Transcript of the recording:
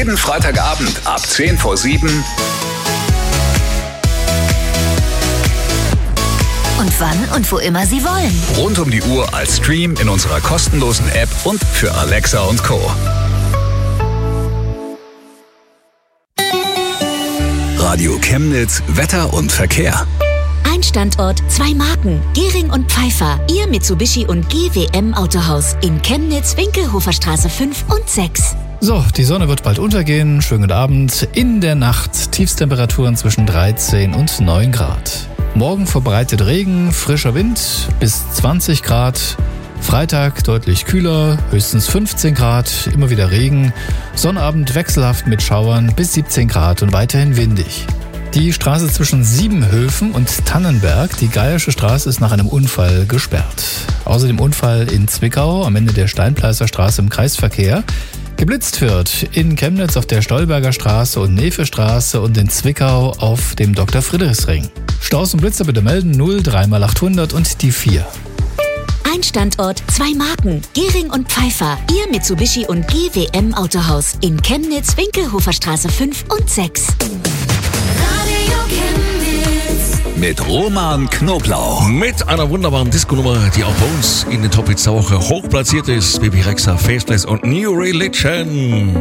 Jeden Freitagabend ab 6:50. Und wann und wo immer Sie wollen. Rund um die Uhr als Stream in unserer kostenlosen App und für Alexa und Co. Radio Chemnitz, Wetter und Verkehr. Ein Standort, 2 Marken. Gehring und Pfeiffer. Ihr Mitsubishi und GWM Autohaus in Chemnitz, Winkelhoferstraße 5 und 6. So, die Sonne wird bald untergehen. Schönen guten Abend. In der Nacht Tiefstemperaturen zwischen 13 und 9 Grad. Morgen verbreitet Regen, frischer Wind bis 20 Grad. Freitag deutlich kühler, höchstens 15 Grad, immer wieder Regen. Sonnabend wechselhaft mit Schauern bis 17 Grad und weiterhin windig. Die Straße zwischen Siebenhöfen und Tannenberg, die Geiersche Straße, ist nach einem Unfall gesperrt. Außerdem Unfall in Zwickau am Ende der Steinpleißer Straße im Kreisverkehr. Geblitzt wird in Chemnitz auf der Stolberger Straße und Nevestraße und in Zwickau auf dem Dr. Friedrichsring. Staus und Blitzer bitte melden 03 mal 800 und die 4. Ein Standort, 2 Marken. Gehring und Pfeiffer. Ihr Mitsubishi und GWM Autohaus in Chemnitz, Winkelhoferstraße 5 und 6. Mit Roman Knoblauch. Mit einer wunderbaren Disco-Nummer, die auch bei uns in den Top-Hits der Woche hochplatziert ist. Baby Rexha, Faceless und New Religion.